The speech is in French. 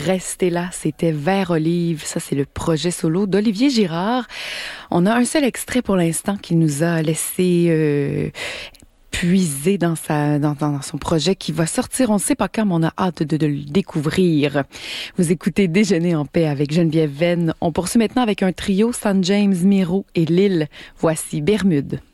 Restez là, c'était Vert Olive. Ça, c'est le projet solo d'Olivier Girard. On a un seul extrait pour l'instant qui nous a laissé puiser dans son projet qui va sortir. On ne sait pas quand, mais on a hâte de le découvrir. Vous écoutez Déjeuner en paix avec Geneviève Venn. On poursuit maintenant avec un trio, San James, Miro et Lille. Voici Bermude.